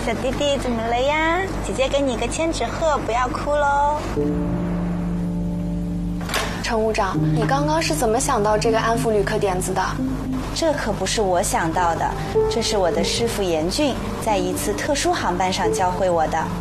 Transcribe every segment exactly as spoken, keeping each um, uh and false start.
小弟弟怎么了呀？姐姐给你个千纸鹤，不要哭喽。 乘务长，你刚刚是怎么想到这个安抚旅客点子的？ 这可不是我想到的，这是我的师傅严俊在一次特殊航班上教会我的。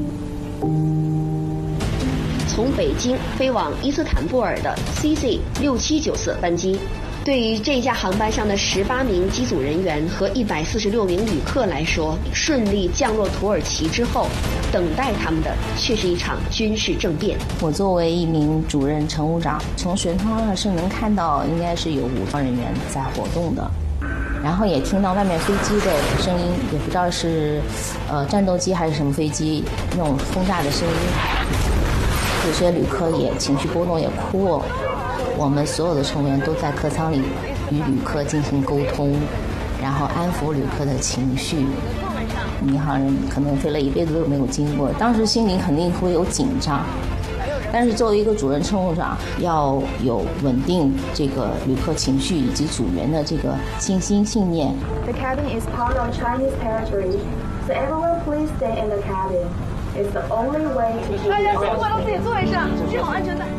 从北京飞往伊斯坦布尔的 C Z 六七九四班机，对于这架航班上的十八名机组人员和一百四十六名旅客来说，顺利降落土耳其之后，等待他们的却是一场军事政变。 我作为一名主任乘务长，从舷窗上是能看到应该是有武装人员在活动的，然后也听到外面飞机的声音，也不知道是呃战斗机还是什么飞机那种轰炸的声音。有些旅客也情绪波动，也哭哦。我们所有的成员都在客舱里与旅客进行沟通，然后安抚旅客的情绪。民航人可能飞了一辈子都没有经过，当时心里肯定会有紧张，但是作为一个主任乘务长，要有稳定这个旅客情绪以及组员的这个信心信念。 The cabin is part of Chinese territory, so everyone please stay in the cabin. It's the only way to keep. 大家辛苦了，自己座位上，系好安全带。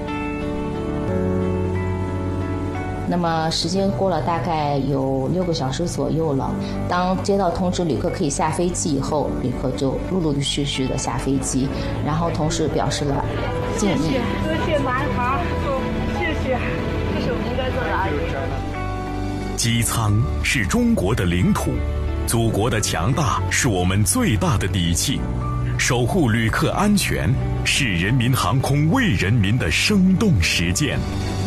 那么时间过了大概有六个小时左右了，当接到通知旅客可以下飞机以后，旅客就陆陆续续的下飞机，然后同时表示了敬意。 谢谢，多谢南航，谢谢，这是我们应该做的阿姨。 机舱是中国的领土，祖国的强大是我们最大的底气，守护旅客安全是人民航空为人民的生动实践。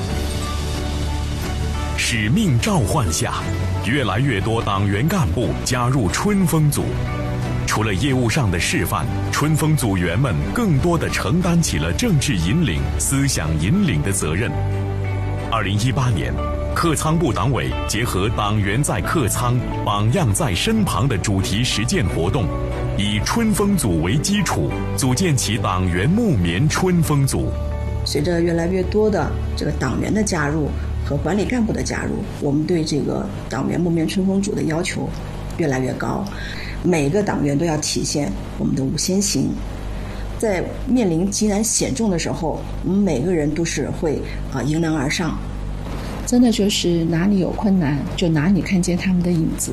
使命召唤下，越来越多党员干部加入春风组。除了业务上的示范，春风组员们更多地承担起了政治引领、思想引领的责任。二零一八年，客舱部党委结合党员在客舱，榜样在身旁的主题实践活动，以春风组为基础，组建起党员木棉春风组。 随着越来越多的这个党员的加入和管理干部的加入，我们对这个党员木棉春风组的要求越来越高，每个党员都要体现我们的五先行。在面临极难险重的时候，我们每个人都是会啊迎难而上， 真的就是哪里有困难就哪里看见他们的影子。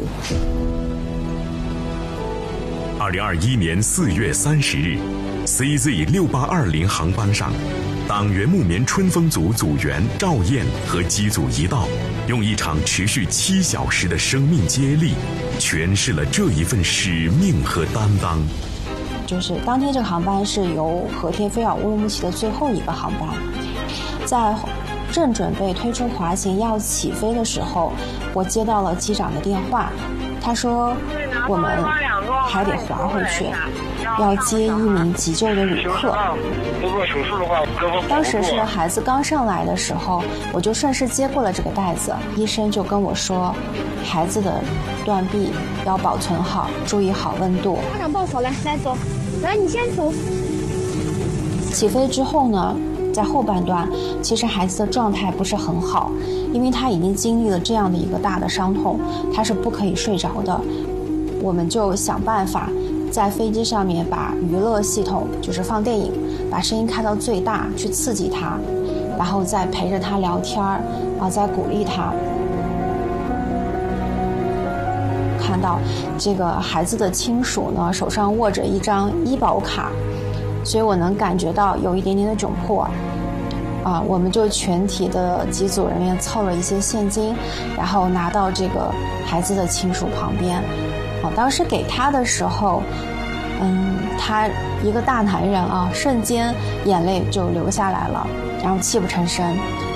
二零二一年四月三十日 ，C Z 六八二零航班上，党员木棉春风组组员赵燕和机组一道，用一场持续七小时的生命接力，诠释了这一份使命和担当。 就是当天这个航班是由和田飞往乌鲁木齐的最后一个航班，在正准备推出滑行要起飞的时候，我接到了机长的电话，他说我们还得滑回去，要接一名急救的旅客。当时是孩子刚上来的时候，我就顺势接过了这个袋子，医生就跟我说，孩子的断臂要保存好，注意好温度。 家长抱手来，来走，来你先走。 起飞之后呢，在后半段，其实孩子的状态不是很好，因为他已经经历了这样的一个大的伤痛，他是不可以睡着的。我们就想办法在飞机上面把娱乐系统，就是放电影，把声音开到最大，去刺激他，然后再陪着他聊天，然后再鼓励他。看到这个孩子的亲属呢，手上握着一张医保卡，所以我能感觉到有一点点的窘迫。啊，我们就全体的机组人员凑了一些现金，然后拿到这个孩子的亲属旁边。啊，当时给他的时候，嗯，他一个大男人啊，瞬间眼泪就流下来了，然后泣不成声。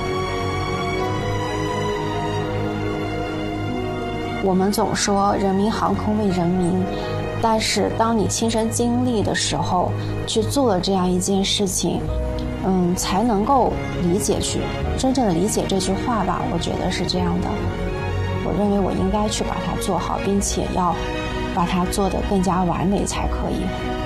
我们总说人民航空为人民，但是当你亲身经历的时候，去做了这样一件事情，嗯，才能够理解去真正的理解这句话吧。我觉得是这样的。我认为我应该去把它做好，并且要把它做得更加完美才可以。